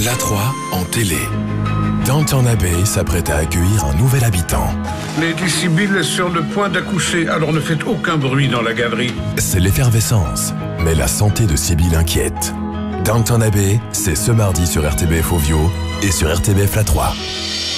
La 3 en télé. Downton Abbey s'apprête à accueillir un nouvel habitant. Lady Sibyl est sur le point d'accoucher, alors ne faites aucun bruit dans la galerie. C'est l'effervescence, mais la santé de Sibyl inquiète. Downton Abbey, c'est ce mardi sur RTBF Ovio et sur RTBF La 3.